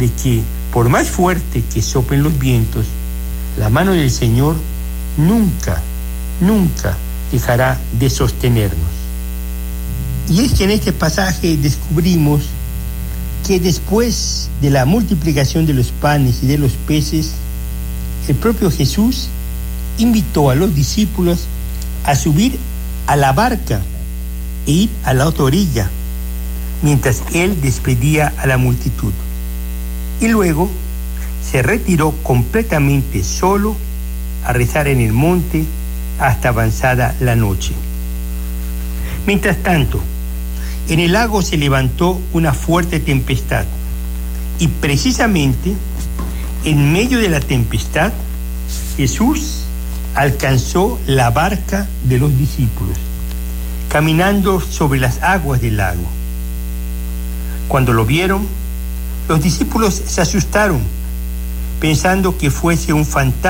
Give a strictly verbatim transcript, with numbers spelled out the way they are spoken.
de que, por más fuerte que soplen los vientos, la mano del Señor nunca, nunca dejará de sostenernos. Y es que en este pasaje descubrimos que después de la multiplicación de los panes y de los peces, el propio Jesús invitó a los discípulos a subir a la barca e ir a la otra orilla, mientras él despedía a la multitud. Y luego se retiró completamente solo a rezar en el monte hasta avanzada la noche. Mientras tanto, en el lago se levantó una fuerte tempestad, y precisamente en medio de la tempestad, Jesús alcanzó la barca de los discípulos, caminando sobre las aguas del lago. Cuando lo vieron, los discípulos se asustaron, pensando que fuese un fantasma